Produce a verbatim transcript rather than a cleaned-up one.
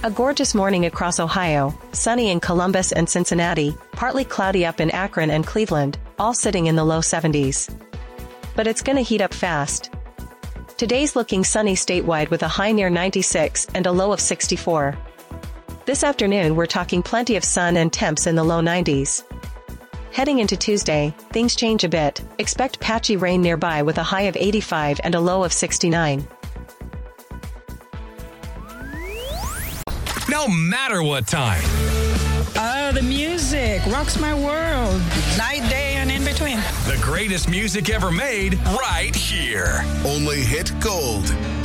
A gorgeous morning across Ohio, sunny in Columbus and Cincinnati, partly cloudy up in Akron and Cleveland, all sitting in the low seventies. But it's gonna heat up fast. Today's looking sunny statewide with a high near ninety-six and a low of sixty-four. This afternoon we're talking plenty of sun and temps in the low nineties. Heading into Tuesday, things change a bit. Expect patchy rain nearby with a high of eighty-five and a low of sixty-nine. No matter what time. Oh, the music rocks my world. Night, day, and in between. The greatest music ever made right here. Only hit gold.